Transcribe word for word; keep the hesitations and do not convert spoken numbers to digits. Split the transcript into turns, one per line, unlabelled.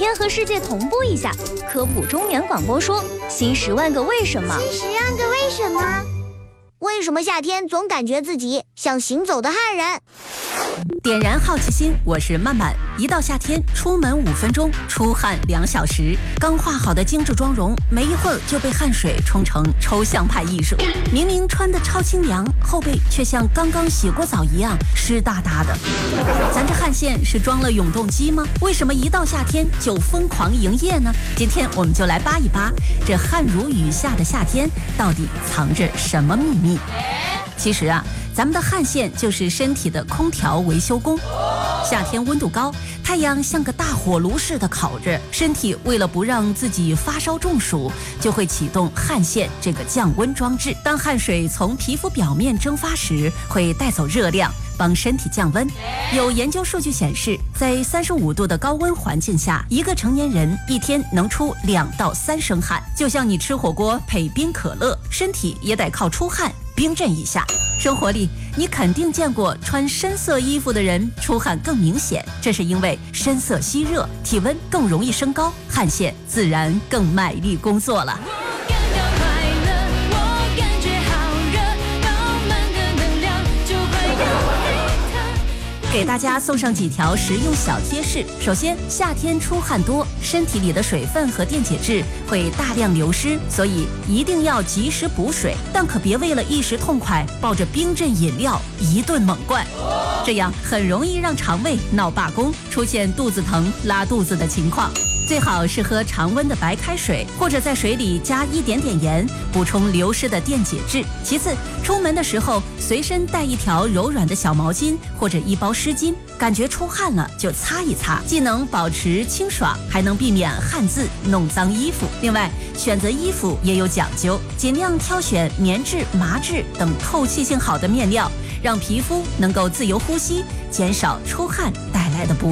天和世界同步一下，科普中年广播说新十万个为什么。
新十万个为什么？为什么夏天总感觉自己像行走的汉人？
点燃好奇心，我是曼曼。一到夏天，出门五分钟，出汗两小时，刚化好的精致妆容，没一会儿就被汗水冲成抽象派艺术。明明穿得超清凉，后背却像刚刚洗过澡一样湿哒哒的。咱这汗腺是装了永动机吗？为什么一到夏天就疯狂营业呢？今天我们就来扒一扒，这汗如雨下的夏天到底藏着什么秘密？其实啊，咱们的汗腺就是身体的空调维修工。夏天温度高，太阳像个大火炉似的烤着，身体为了不让自己发烧中暑，就会启动汗腺这个降温装置。当汗水从皮肤表面蒸发时，会带走热量，帮身体降温。有研究数据显示，在三十五度的高温环境下，一个成年人一天能出两到三升汗。就像你吃火锅配冰可乐，身体也得靠出汗冰镇一下。生活里你肯定见过穿深色衣服的人出汗更明显，这是因为深色吸热，体温更容易升高，汗腺自然更卖力工作了。给大家送上几条实用小贴士。首先，夏天出汗多，身体里的水分和电解质会大量流失，所以一定要及时补水，但可别为了一时痛快，抱着冰镇饮料一顿猛灌，这样很容易让肠胃闹罢工，出现肚子疼、拉肚子的情况。最好是喝常温的白开水，或者在水里加一点点盐，补充流失的电解质。其次，出门的时候随身带一条柔软的小毛巾或者一包湿巾，感觉出汗了就擦一擦，既能保持清爽，还能避免汗渍弄脏衣服。另外，选择衣服也有讲究，尽量挑选棉质、麻质等透气性好的面料，让皮肤能够自由呼吸，减少出汗带来的不